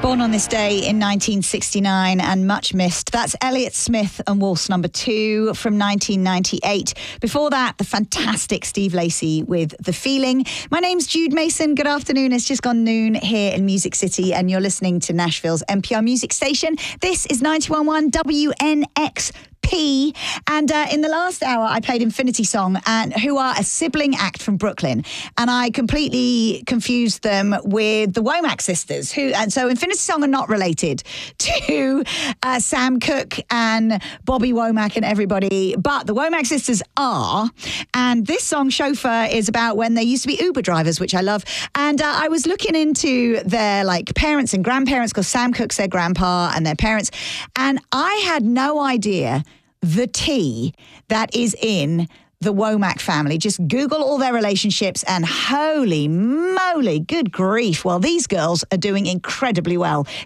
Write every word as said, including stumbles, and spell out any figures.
Born on this day in nineteen sixty-nine and much missed. That's Elliott Smith and Waltz Number Two from nineteen ninety-eight. Before that, the fantastic Steve Lacy with The Feeling. My name's Jude Mason. Good afternoon. It's just gone noon here in Music City and you're listening to Nashville's N P R Music Station. This is ninety-one point one W N X P. And uh, in the last hour, I played Infinity Song, and who are a sibling act from Brooklyn. And I completely confused them with the Womack sisters. Who And so Infinity Song are not related to uh, Sam Cooke and Bobby Womack and everybody, but the Womack sisters are. And this song, Chauffeur, is about when they used to be Uber drivers, which I love. And uh, I was looking into their like parents and grandparents, because Sam Cooke's their grandpa and their parents. And I had no idea the tea that is in the Womack family. Just Google all their relationships and holy moly, good grief. Well, these girls are doing incredibly well.